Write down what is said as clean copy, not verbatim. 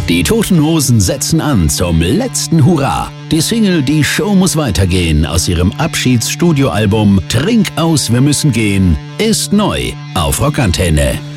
Die Toten Hosen setzen an zum letzten Hurra. Die Single Die Show muss weitergehen aus ihrem Abschiedsstudioalbum Trink aus, wir müssen gehen ist neu auf Rockantenne.